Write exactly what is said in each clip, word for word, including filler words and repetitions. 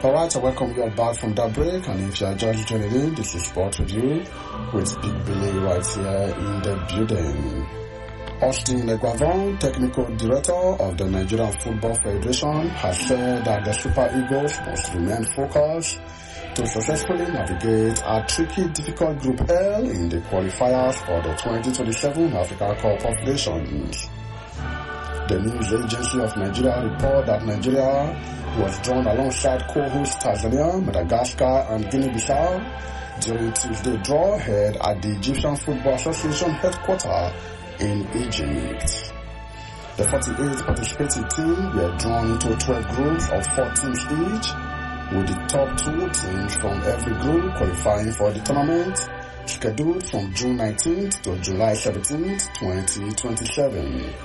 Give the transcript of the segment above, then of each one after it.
Alright, so welcome you all back from that break, and if you are just joining in, this is Sport Review with Big Billy right here in the building. Austin Eguavoen, Technical Director of the Nigerian Football Federation, has said that the Super Eagles must remain focused to successfully navigate a tricky, difficult Group L in the qualifiers for the twenty twenty-seven Africa Cup of Nations. The news agency of Nigeria report that Nigeria was drawn alongside co-host Tanzania, Madagascar and Guinea-Bissau during Tuesday draw held at the Egyptian Football Association headquarters in Egypt. The forty-eight participating teams were drawn into twelve groups of four teams each, with the top two teams from every group qualifying for the tournament, scheduled from June nineteenth to July seventeenth, twenty twenty-seven.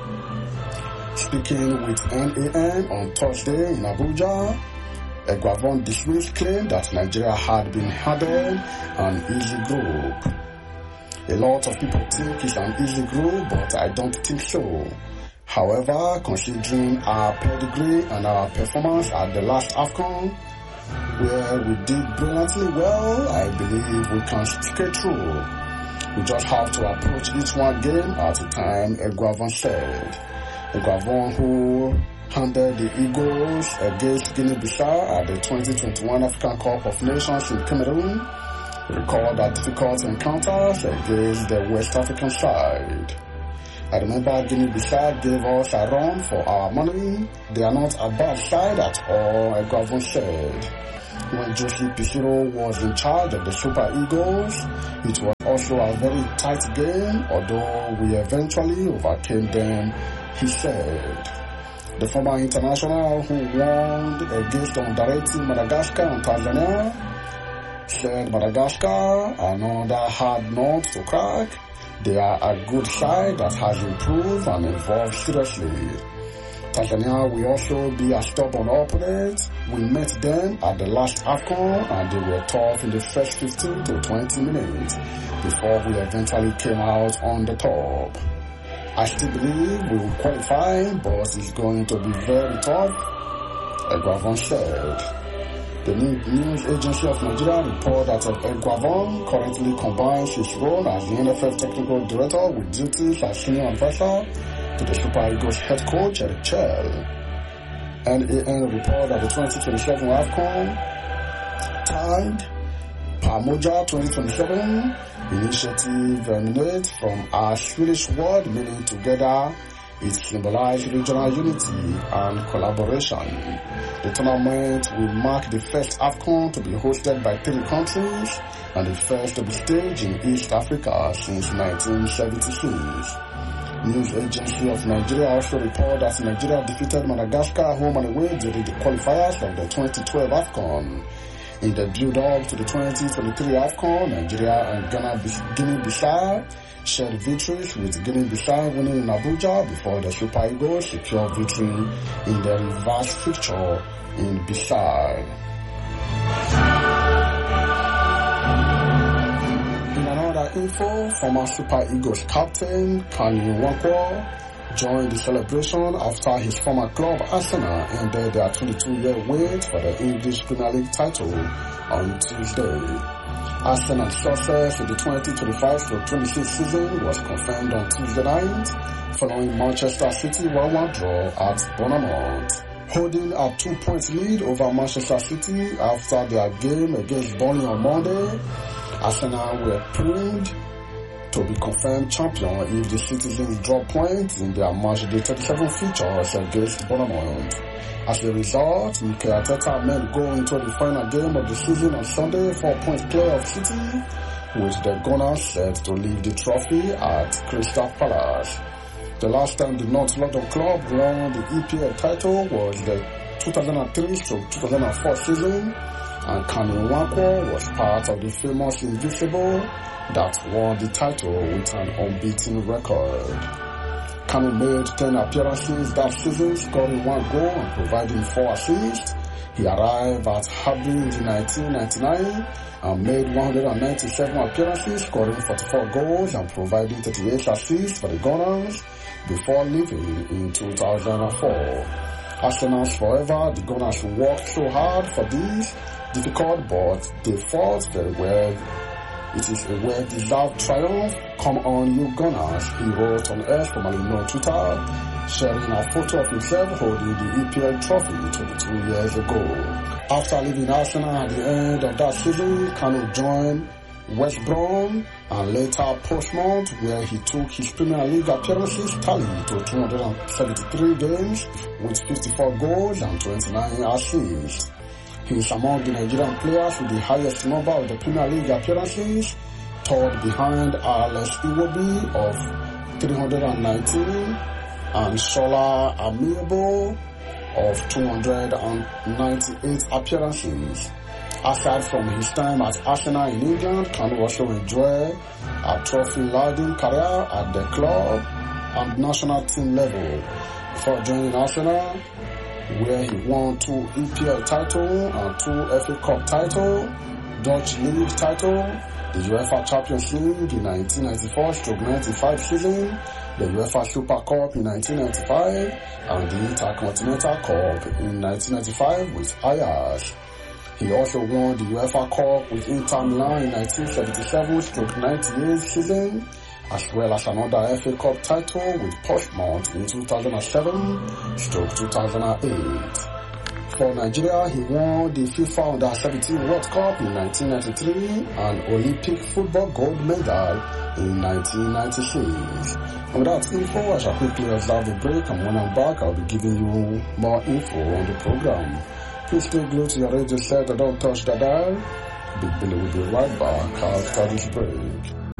Speaking with N A N on Thursday in Abuja, Eguavoen dismissed claim that Nigeria had been handed an easy group. A lot of people think it's an easy group, but I don't think so. However, considering our pedigree and our performance at the last AFCON, where we did brilliantly well, I believe we can skate through. We just have to approach each one game at a time, Eguavoen said. Eguavoen, who handled the Eagles against Guinea-Bissau at the twenty twenty-one African Cup of Nations in Cameroon, recalled that difficult encounters against the West African side. I remember Guinea-Bissau gave us a run for our money. They are not a bad side at all, Eguavoen said. When Josie Pisiro was in charge of the Super Eagles, it was also a very tight game, although we eventually overcame them, he said. The former international who won against the underrated Madagascar and Tanzania said Madagascar, another hard nut to crack. They are a good side that has improved and evolved seriously. Tanzania will also be a stubborn opponent. We met them at the last AFCON and they were tough in the first fifteen to twenty minutes before we eventually came out on the top. I still believe we will qualify, but it's going to be very tough, Eguavoen said. The news agency of Nigeria reported that Eguavoen currently combines his role as the N F L Technical Director with duties as Senior Advisor to the Super Eagles head coach, Eric Chell. N A N reported that the twenty twenty-seven AFCON tagged Pamoja twenty twenty-seven initiative emanates from our Swedish word meaning together. It symbolizes regional unity and collaboration. The tournament will mark the first AFCON to be hosted by three countries and the first to be staged in East Africa since nineteen seventy-six. News agency of Nigeria also reported that Nigeria defeated Madagascar home and away during the qualifiers of the twenty twelve AFCON. In the build-up to the twenty twenty-three AFCON, Nigeria and Ghana, Guinea-Bissau shared victories, with Guinea-Bissau winning in Abuja before the Super Eagles secured victory in the reverse fixture in Bissau. In another info, former Super Eagles captain Kanu Nwankwo joined the celebration after his former club Arsenal ended their twenty-two-year wait for the English Premier League title on Tuesday. Arsenal's success in the twenty twenty-five to twenty-six season was confirmed on Tuesday night following Manchester City one one draw at Bournemouth. Holding a two-point lead over Manchester City after their game against Burnley on Monday, Arsenal were primed to be confirmed champion if the citizens drop points in their match day thirty-seven features against Bournemouth. As a result, Mikel Arteta men go into the final game of the season on Sunday, four points clear of City, with the Gunners set to leave the trophy at Crystal Palace. The last time the North London club won the E P L title was the two thousand three to two thousand four season, and Kanu Nwankwo was part of the famous Invincible that won the title with an unbeaten record. Kanu made ten appearances that season, scoring one goal and providing four assists. He arrived at Hibernian in nineteen ninety-nine and made one hundred ninety-seven appearances, scoring forty-four goals and providing thirty-eight assists for the Gunners before leaving in two thousand four. Arsenal's forever. The Gunners worked so hard for this, difficult, but they fought very well. It is a well-deserved triumph. Come on, you Gunners, he wrote on X, formerly known Twitter, sharing a photo of himself holding the E P L trophy twenty-two years ago. After leaving Arsenal at the end of that season, Kanu joined West Brom and later Portsmouth, where he took his Premier League appearances tally to two hundred seventy-three games with fifty-four goals and twenty-nine assists. He is among the Nigerian players with the highest number of the Premier League appearances, third behind Alex Iwobi of three hundred nineteen and Shola Amiibo of two hundred ninety-eight appearances. Aside from his time at Arsenal in England, Kanu also enjoyed a trophy-laden career at the club and national team level before joining Arsenal, where he won two E P L titles and two F A Cup titles, Dutch League title, the UEFA Champions League in nineteen ninety-four to ninety-five season, the UEFA Super Cup in nineteen ninety-five, and the Intercontinental Cup in nineteen ninety-five with Ajax. He also won the UEFA Cup with Inter Milan in nineteen seventy-seven to ninety-eight season, as well as another F A Cup title with Portsmouth in two thousand seven to two thousand eight. For Nigeria, he won the FIFA Under seventeen World Cup in nineteen ninety-three and Olympic football gold medal in nineteen ninety-six. And with that info, I shall quickly observe the break, and when I'm back, I'll be giving you more info on the program. Please stay glued to your radio set and don't touch the dial. Big Billy will be right back after this break.